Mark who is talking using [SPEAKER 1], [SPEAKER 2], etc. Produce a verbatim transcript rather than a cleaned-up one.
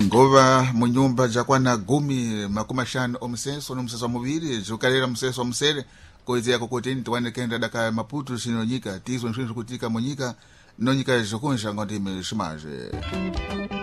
[SPEAKER 1] ngova munyumba jakwana gumi makumi ashanu omusenso nomuseso muviri zukalera museso omusere koizea kokoteni tiwanekenda daka maputu sino nyika tizo nshinzo kutika munyika no nyika zokunja ngondime shimaje